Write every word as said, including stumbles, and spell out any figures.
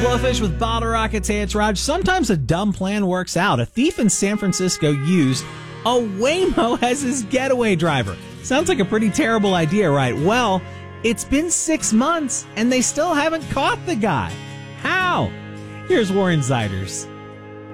Blowfish with Bottle Rockets. Hey, it's Raj. Sometimes a dumb plan works out. A thief in San Francisco used a Waymo as his getaway driver. Sounds like a pretty terrible idea, right? Well, it's been six months and they still haven't caught the guy. How? Here's Warren Zeiders.